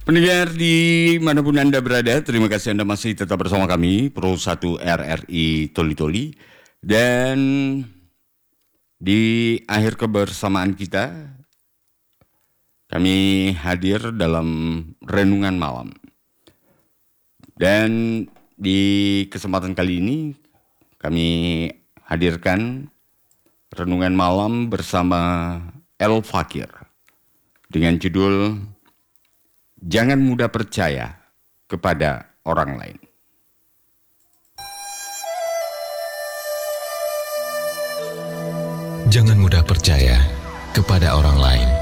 Pendengar dimanapun Anda berada, terima kasih Anda masih tetap bersama kami, Pro 1 RRI Toli-Toli. Dan di akhir kebersamaan kita, kami hadir dalam renungan malam. Dan di kesempatan kali ini, kami hadirkan renungan malam bersama El Fakir dengan judul Jangan mudah percaya kepada orang lain. Jangan mudah percaya kepada orang lain.